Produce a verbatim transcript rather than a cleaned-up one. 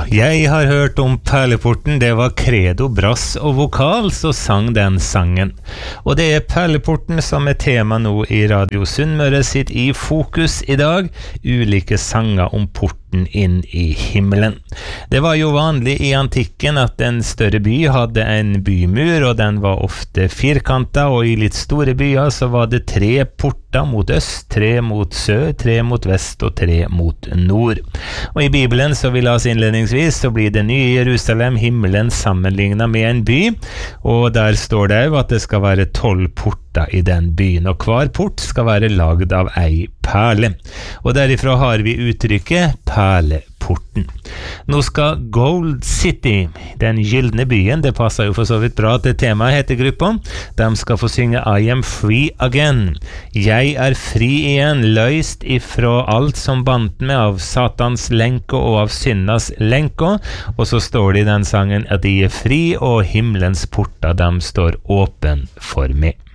jeg har hørt om Perleporten, det var Credo, brass og vokal, så sang den sangen. Og det er Perleporten som er tema nå i Radio Sunnmøre sitt i fokus i dag, ulike sanger om porten inn i himmelen. Det var jo vanlig i antikken at en større by hadde en bymur, og den var ofte firkantet, og i litt store byer så var det tre porter mot øst, tre mot sør, tre mot vest og tre mot nord. Og i Bibelen så vil oss innledningsvis så blir det nye Jerusalem, himmelen sammenlignet med en by, og der står det jo at det skal være tolv porter i den byen, og hver port skal være lagd av ei perle. Og derifra har vi uttrykket perleporten. Nå skal Gold City, den gyldne byen, det passer jo for så vidt bra til temaet heter gruppa, de skal få synge I am free again. Jeg er fri igjen, løst ifra alt som bandt meg av Satans lenke og av syndas lenke, og så står det i den sangen at de er fri, og himmelens porter, de står åpen for meg.